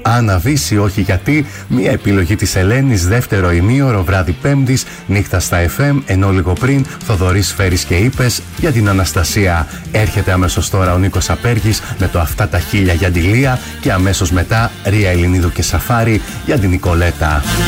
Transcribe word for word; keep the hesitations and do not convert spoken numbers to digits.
Αναβήσει, όχι γιατί. Μια επιλογή της Ελένης, δεύτερο ημίωρο, βράδυ Πέμπτης, νύχτα στα εφ εμ. Ενώ λίγο πριν, Θοδωρής Φέρης και Είπες για την Αναστασία. Έρχεται αμέσως τώρα ο Νίκος Απέργης με το Αυτά τα χίλια για τη Λία και αμέσως μετά Ρία Ελληνίδου και Σαφάρη για την Νικολέτα.